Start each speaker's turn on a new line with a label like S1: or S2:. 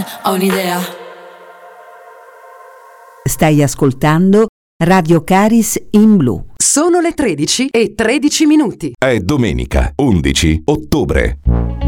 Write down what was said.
S1: ho un'idea.
S2: Stai ascoltando Radio Caris in Blu.
S3: Sono le 13:13.
S4: È domenica 11 ottobre.